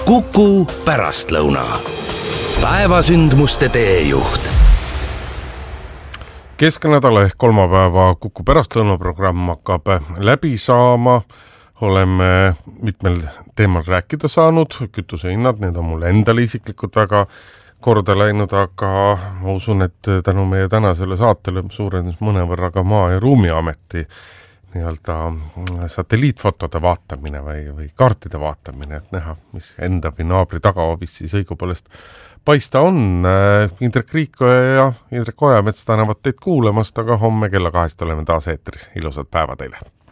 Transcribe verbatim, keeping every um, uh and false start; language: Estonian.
Kuku pärastlõuna. Päevasündmuste teejuht. Keskenädala ehk kolmapäeva Kuku pärastlõunaprogramm hakkab läbi saama. Oleme mitmel teemal rääkida saanud. Kütusehinnad, need on mulle endale isiklikult väga korda läinud, aga ma usun, et tänu meie tänasele saatele suurenes mõnevõrra ka Maa- ja Ruumiameti nii-öelda satelliitfotode vaatamine või, või kaartide vaatamine, et näha, mis enda või naabri tagaovis siis õigupoolest paista on. Indrek Riikoja ja Indrek Ojamets tänavad teid kuulamast, aga homme kella kahest oleme taas eetris. Ilusat päeva teile!